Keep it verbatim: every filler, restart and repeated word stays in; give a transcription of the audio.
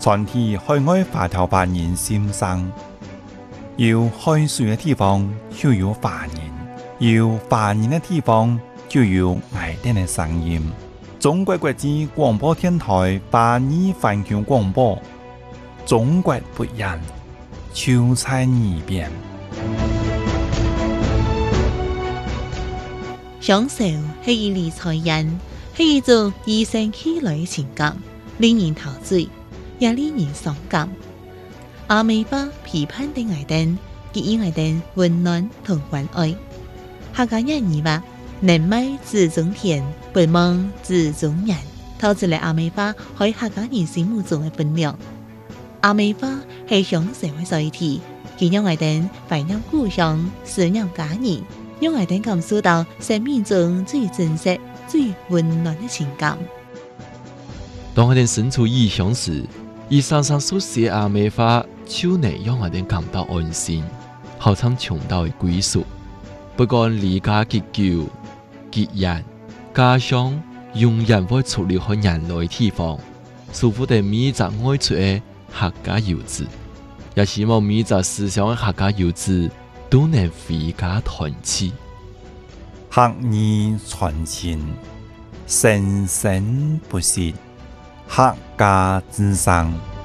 全體海外華僑華人心上。有海水的地方就有華人，有華人的地方就有愛哋的聲音。中國國際廣播電台華語環球廣播，中國不一樣，就在耳邊。 享受係一類財人，係一種與生俱來的情感，令人陶醉，也令人傷感。阿美巴批判的愛燈，給予愛燈溫暖同關愛。客家人語話：能賣自種田，不忘自種人。透出嚟阿美巴喺客家人心目中嘅分量。阿美巴係享受嘅載體，佢讓愛燈懷念故鄉，思念家人。讓愛燈感受到生命中最真實、最溫暖的情感。 當愛燈身處異鄉時，伊常常所寫阿美話，就能讓愛燈感到安心，好像尋到的歸屬。不管離家幾久、幾遠，家鄉永遠會出離開人類的地方，守護着每一個愛出的客家遊子，也希望每一個思鄉的客家遊子都能回家團聚， 客語傳情，生生不息，客家之聲。